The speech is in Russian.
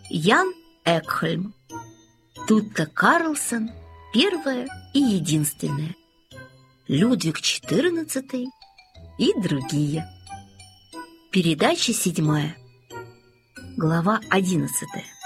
Ян Экхельм. Тутта Карлсон, первая и единственная. Людвиг XIV и другие. Передача 7. Глава 11.